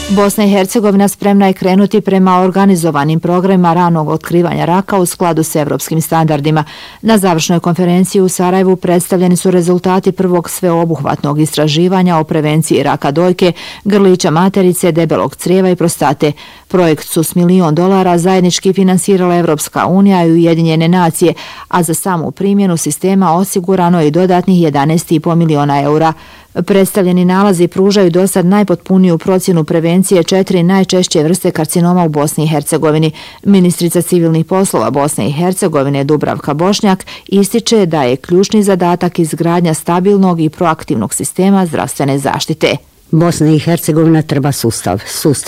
Bosna i Hercegovina spremna je krenuti prema organizovanim programima ranog otkrivanja raka u skladu s evropskim standardima. Na završnoj konferenciji u Sarajevu predstavljeni su rezultati prvog sveobuhvatnog istraživanja o prevenciji raka dojke, grlića materice, debelog crijeva i prostate. Projekt su s $1 milion zajednički finansirala Evropska unija i Ujedinjene nacije, a za samu primjenu sistema osigurano je dodatnih 11,5 miliona eura. Predstavljeni nalazi pružaju dosad najpotpuniju procjenu prevencije 4 najčešće vrste karcinoma u Bosni i Hercegovini. Ministrica civilnih poslova Bosne i Hercegovine Dubravka Bošnjak ističe da je ključni zadatak izgradnja stabilnog i proaktivnog sistema zdravstvene zaštite. Bosna i Hercegovina treba sustav